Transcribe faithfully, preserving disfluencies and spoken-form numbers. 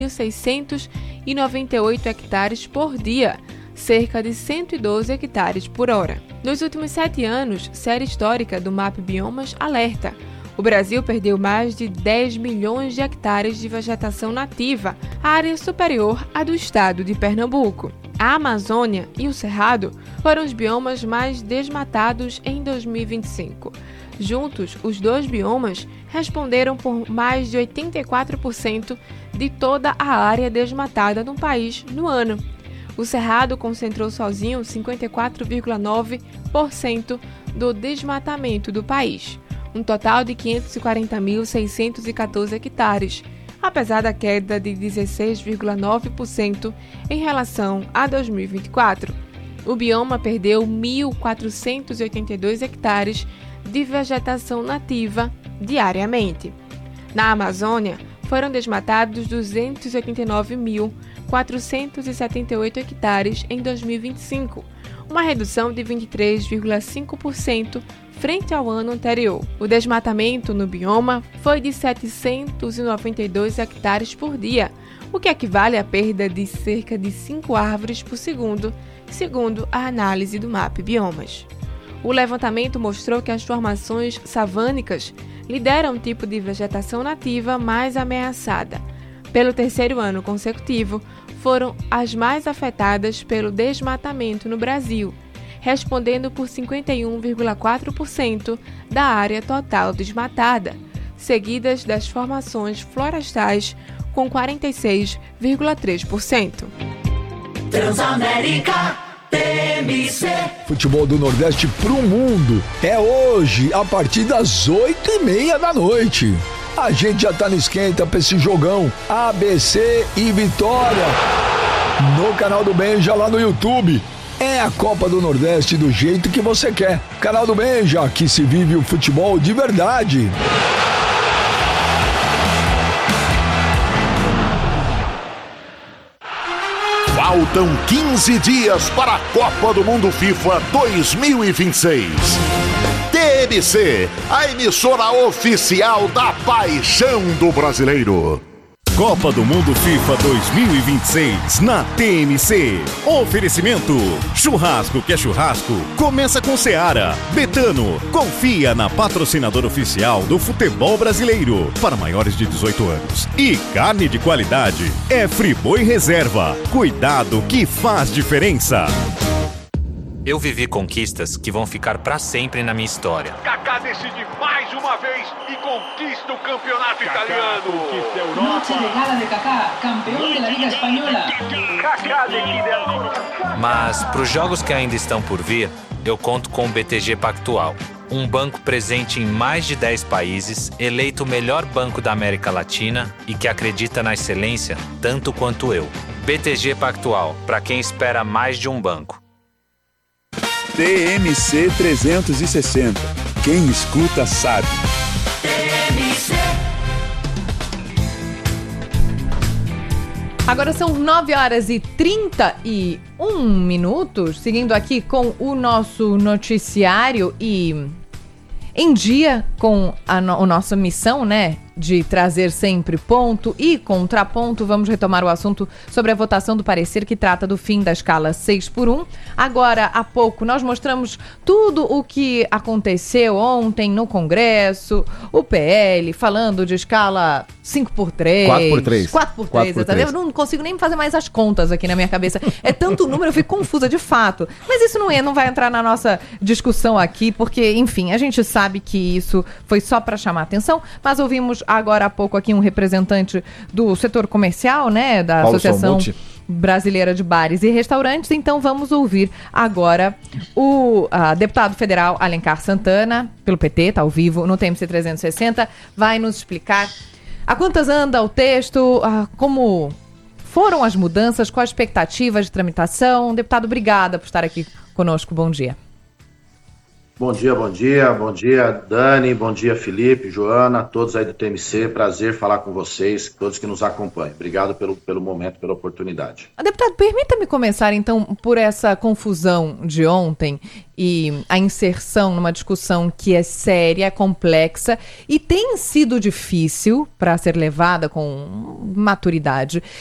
mil seiscentos e noventa e oito hectares por dia, cerca de cento e doze hectares por hora. Nos últimos sete anos, série histórica do M A P Biomas alerta: o Brasil perdeu mais de dez milhões de hectares de vegetação nativa, área superior à do estado de Pernambuco. A Amazônia e o Cerrado foram os biomas mais desmatados em dois mil e vinte e cinco. Juntos, os dois biomas responderam por mais de oitenta e quatro por cento de toda a área desmatada no país no ano. O Cerrado concentrou sozinho cinquenta e quatro vírgula nove por cento do desmatamento do país, um total de quinhentos e quarenta mil seiscentos e quatorze hectares, apesar da queda de dezesseis vírgula nove por cento em relação a dois mil e vinte e quatro. O bioma perdeu mil quatrocentos e oitenta e dois hectares de vegetação nativa diariamente. Na Amazônia, foram desmatados duzentos e oitenta e nove mil quatrocentos e setenta e oito hectares em dois mil e vinte e cinco, uma redução de vinte e três vírgula cinco por cento frente ao ano anterior. O desmatamento no bioma foi de setecentos e noventa e dois hectares por dia, o que equivale à perda de cerca de cinco árvores por segundo, segundo a análise do M A P Biomas. O levantamento mostrou que as formações savânicas lideram o tipo de vegetação nativa mais ameaçada. Pelo terceiro ano consecutivo, foram as mais afetadas pelo desmatamento no Brasil, respondendo por cinquenta e um vírgula quatro por cento da área total desmatada, seguidas das formações florestais com quarenta e seis vírgula três por cento. Transamérica T M C. Futebol do Nordeste pro mundo é hoje, a partir das oito e meia da noite. A gente já tá no esquenta pra esse jogão A B C e Vitória no canal do Benja lá no YouTube. É a Copa do Nordeste do jeito que você quer. Canal do Benja, que se vive o futebol de verdade. Faltam quinze dias para a Copa do Mundo FIFA dois mil e vinte e seis. T M C, a emissora oficial da paixão do brasileiro. Copa do Mundo FIFA dois mil e vinte e seis na T M C. Oferecimento: churrasco que é churrasco, começa com Seara. Betano, confia na patrocinadora oficial do futebol brasileiro para maiores de dezoito anos. E carne de qualidade é Friboi Reserva. Cuidado que faz diferença. Eu vivi conquistas que vão ficar pra sempre na minha história. Kaká decide mais uma vez e conquista o campeonato Kaká italiano. Conquista a Europa. Noche de gala de Kaká, campeão da Liga Espanhola. Kaká decide a... Mas pros jogos que ainda estão por vir, eu conto com o B T G Pactual, um banco presente em mais de dez países, eleito o melhor banco da América Latina e que acredita na excelência tanto quanto eu. B T G Pactual, para quem espera mais de um banco. T M C trezentos e sessenta. Quem escuta sabe. T M C. Agora são nove horas e trinta e um minutos, seguindo aqui com o nosso noticiário e em dia com a no- a nossa missão, né, de trazer sempre ponto e contraponto. Vamos retomar o assunto sobre a votação do parecer que trata do fim da escala seis por um. Agora, há pouco, nós mostramos tudo o que aconteceu ontem no Congresso, o P L falando de escala cinco por três. quatro por três. quatro por três, tá vendo? Eu não consigo nem fazer mais as contas aqui na minha cabeça. É tanto número, eu fico confusa de fato. Mas isso não, é, não vai entrar na nossa discussão aqui, porque, enfim, a gente sabe que isso foi só para chamar atenção, mas ouvimos agora há pouco aqui um representante do setor comercial, né, da Paulo Associação Salmuti. Brasileira de Bares e Restaurantes. Então vamos ouvir agora o ah, deputado federal Alencar Santana, pelo P T, tá ao vivo no T M C trezentos e sessenta, vai nos explicar a quantas anda o texto, ah, como foram as mudanças, qual a expectativa de tramitação. Deputado, obrigada por estar aqui conosco. Bom dia. Bom dia, bom dia, bom dia Dani, bom dia Felipe, Joana, todos aí do T M C, prazer falar com vocês, todos que nos acompanham. Obrigado pelo, pelo momento, pela oportunidade. Deputado, permita-me começar então por essa confusão de ontem e a inserção numa discussão que é séria, complexa e tem sido difícil para ser levada com maturidade.